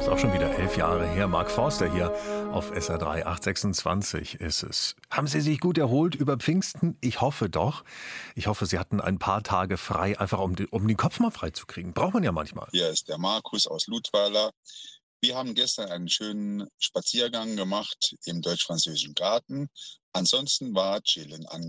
auch schon wieder 11 Jahre her. Mark Forster hier auf SR3, 8:26 ist es. Haben Sie sich gut erholt über Pfingsten? Ich hoffe doch. Ich hoffe, Sie hatten ein paar Tage frei, einfach um den Kopf mal frei zu kriegen. Braucht man ja manchmal. Hier ist der Markus aus Ludweiler. Wir haben gestern einen schönen Spaziergang gemacht im Deutsch-Französischen Garten. Ansonsten war Chillen angesagt.